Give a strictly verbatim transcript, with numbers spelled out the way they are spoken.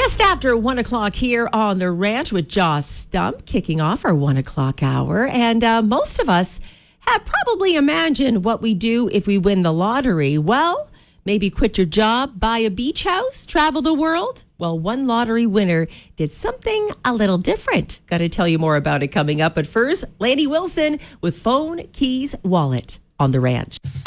Just after one o'clock here on the ranch with Joss Stump, kicking off our one o'clock hour. And uh, most of us have probably imagined what we do if we win the lottery. Well, maybe quit your job, buy a beach house, travel the world. Well, one lottery winner did something a little different. Got to tell you more about it coming up. But first, Lanny Wilson with Phone, Keys, Wallet on the ranch.